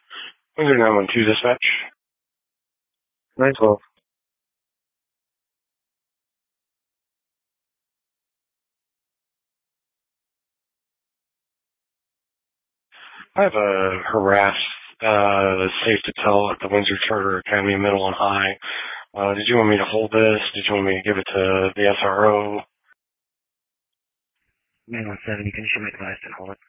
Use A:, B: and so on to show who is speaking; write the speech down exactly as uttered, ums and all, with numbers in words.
A: Windsor nine one two dispatch.
B: nine twelve.
A: I have a harass, uh, safe to tell at the Windsor Charter Academy Middle and High. Uh, did you want me to hold this? Did you want me to give it to the S R O?
B: nine one seven, you can shoot my device and hold it.